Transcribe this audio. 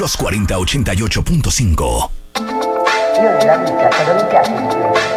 Los 4088.5. Io nella vita, cosa mi piace di più?